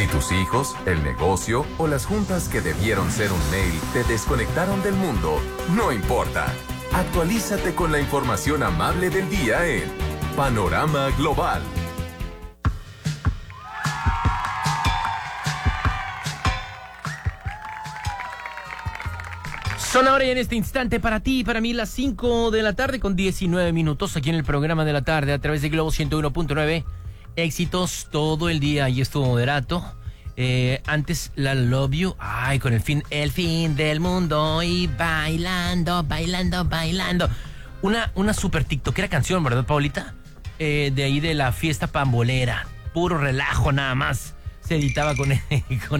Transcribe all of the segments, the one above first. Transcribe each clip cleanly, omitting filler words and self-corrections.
Si tus hijos, el negocio o las juntas que debieron ser un mail te desconectaron del mundo, no importa. Actualízate con la información amable del día en Panorama Global. Son ahora y en este instante para ti y para mí las 5 de la tarde con 19 minutos aquí en el programa de la tarde a través de Globo 101.9. Éxitos todo el dí y estuvo moderato. Antes la Love You, con el fin del mundo y bailando. Una super tiktokera canción, ¿verdad, Paulita? De ahí de la fiesta pambolera, puro relajo nada más se editaba con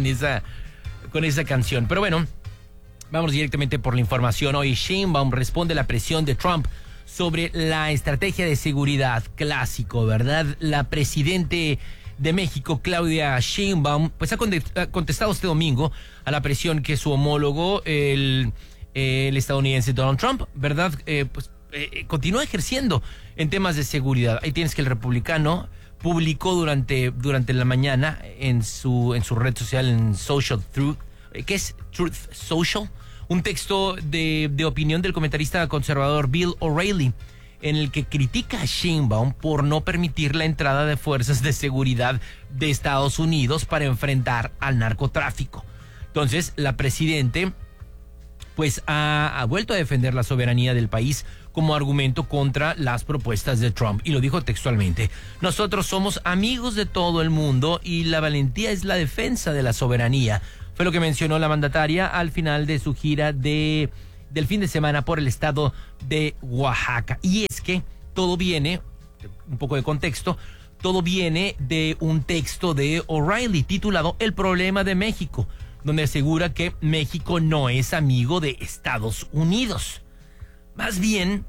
esa canción. Pero bueno, vamos directamente por la información. Hoy Sheinbaum responde a la presión de Trump sobre la estrategia de seguridad. Clásico, ¿verdad? La presidente de México, Claudia Sheinbaum, pues ha contestado este domingo a la presión que su homólogo, el estadounidense Donald Trump, ¿verdad? Continúa ejerciendo en temas de seguridad. Ahí tienes que el republicano publicó durante la mañana en su red social, en Social Truth, ¿qué es Truth Social? Un texto de opinión del comentarista conservador Bill O'Reilly, en el que critica a Sheinbaum por no permitir la entrada de fuerzas de seguridad de Estados Unidos para enfrentar al narcotráfico. Entonces, la presidente pues ha vuelto a defender la soberanía del país como argumento contra las propuestas de Trump. Y lo dijo textualmente: nosotros somos amigos de todo el mundo y la valentía es la defensa de la soberanía. Fue lo que mencionó la mandataria al final de su gira del fin de semana por el estado de Oaxaca. Y es que todo viene, un poco de contexto, todo viene de un texto de O'Reilly titulado El problema de México, donde asegura que México no es amigo de Estados Unidos. Más bien,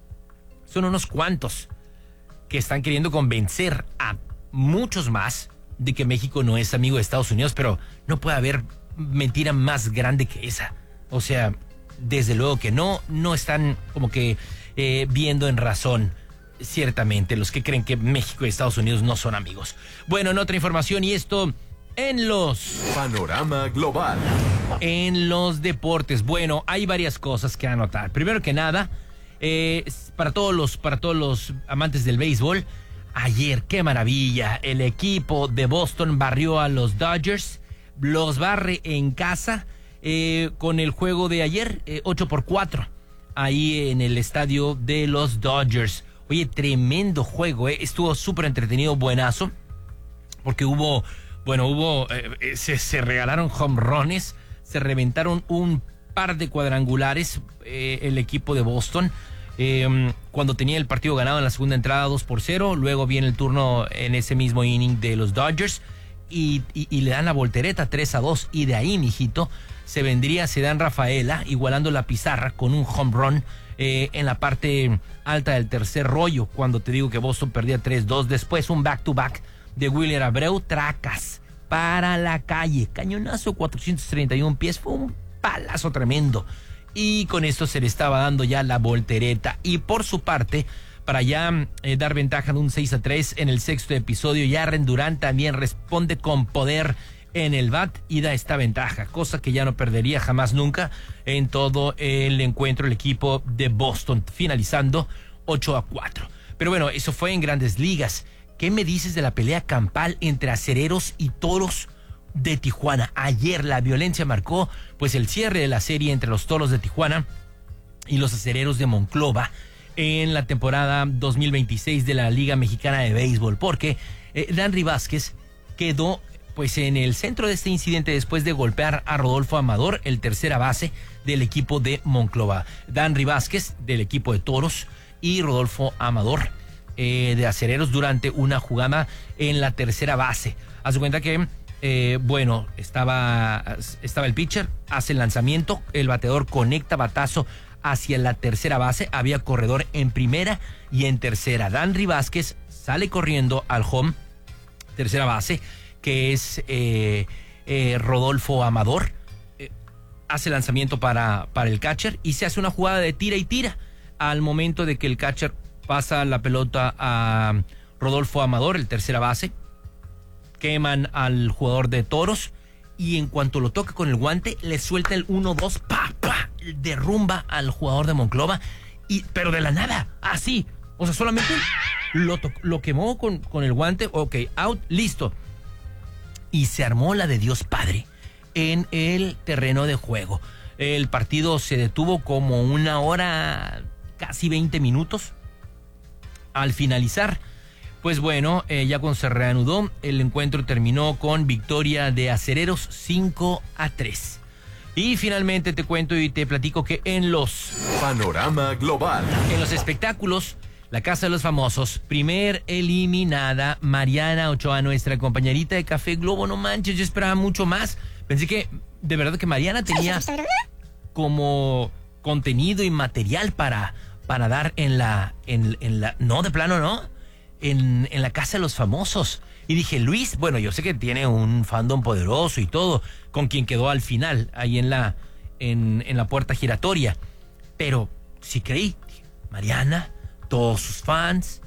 son unos cuantos que están queriendo convencer a muchos más de que México no es amigo de Estados Unidos, pero no puede haber mentira más grande que esa. O sea, desde luego que no están como que viendo en razón, ciertamente, los que creen que México y Estados Unidos no son amigos. Bueno, en otra información, y esto en los Panorama Global. En los deportes, bueno, hay varias cosas que anotar. Primero que nada, para todos los amantes del béisbol, ayer, qué maravilla, el equipo de Boston barrió a los Dodgers, los barre en casa con el juego de ayer, 8-4, ahí en el estadio de los Dodgers. Oye, tremendo juego, estuvo súper entretenido, buenazo, porque se regalaron home runs, se reventaron un par de cuadrangulares el equipo de Boston. Cuando tenía el partido ganado en la segunda entrada 2-0, luego viene el turno en ese mismo inning de los Dodgers y le dan la voltereta 3-2, y de ahí, mijito, se vendría Cedán Rafaela igualando la pizarra con un home run en la parte alta del tercer rollo, cuando te digo que Boston perdía 3-2. Después un back-to-back de Willer Abreu, tracas para la calle, cañonazo, 431 pies, fue un palazo tremendo. Y con esto se le estaba dando ya la voltereta. Y por su parte, para ya dar ventaja de un 6-3 en el sexto episodio, Jarren Duran también responde con poder en el bat y da esta ventaja, cosa que ya no perdería jamás nunca en todo el encuentro el equipo de Boston, finalizando 8-4. Pero bueno, eso fue en Grandes Ligas. ¿Qué me dices de la pelea campal entre acereros y toros de Tijuana? Ayer la violencia marcó pues el cierre de la serie entre los toros de Tijuana y los acereros de Monclova en la temporada 2026 de la Liga Mexicana de Béisbol, porque Danry Vázquez quedó pues en el centro de este incidente después de golpear a Rodolfo Amador, el tercera base del equipo de Monclova. Danry Vázquez del equipo de toros y Rodolfo Amador de acereros durante una jugada en la tercera base. Haz de cuenta que estaba el pitcher, hace el lanzamiento, el bateador conecta batazo hacia la tercera base, había corredor en primera y en tercera. Danry Vázquez sale corriendo al home, tercera base, que es Rodolfo Amador, hace lanzamiento para el catcher y se hace una jugada de tira y tira. Al momento de que el catcher pasa la pelota a Rodolfo Amador, el tercera base, queman al jugador de Toros y en cuanto lo toca con el guante, le suelta el 1-2, pa, derrumba al jugador de Monclova, pero de la nada, así. O sea, solamente lo quemó con el guante, ok, out, listo. Y se armó la de Dios Padre en el terreno de juego. El partido se detuvo como 1 hora, casi 20 minutos. Al finalizar, pues bueno, ya cuando se reanudó, el encuentro terminó con victoria de Acereros 5-3. Y finalmente te cuento y te platico que en los Panorama Global, en los espectáculos, la Casa de los Famosos, primer eliminada, Mariana Ochoa, nuestra compañerita de Café Globo. No manches, yo esperaba mucho más. Pensé que, de verdad, que Mariana tenía como contenido y material para dar en la, no, de plano no, en la Casa de los Famosos. Y dije, Luis, bueno, yo sé que tiene un fandom poderoso y todo, con quien quedó al final, ahí en la puerta giratoria. Pero sí creí, dije, Mariana, todos sus fans,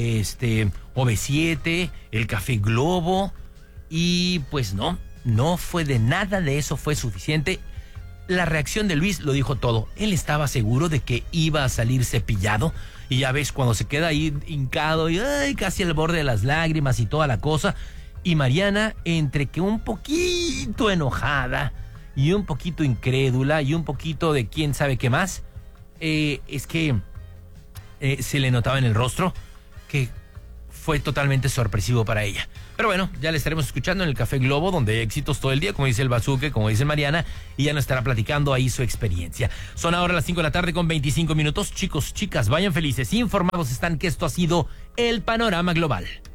OV7, el Café Globo, y pues no fue de nada de eso, fue suficiente. La reacción de Luis lo dijo todo. Él estaba seguro de que iba a salir cepillado. Y ya ves, cuando se queda ahí hincado y casi al borde de las lágrimas y toda la cosa. Y Mariana, entre que un poquito enojada y un poquito incrédula y un poquito de quién sabe qué más, es que se le notaba en el rostro que fue totalmente sorpresivo para ella. Pero bueno, ya le estaremos escuchando en el Café Globo, donde hay éxitos todo el día, como dice el Bazuque, como dice Mariana, y ya nos estará platicando ahí su experiencia. Son ahora las 5 de la tarde con 25 minutos. Chicos, chicas, vayan felices, informados están que esto ha sido el Panorama Global.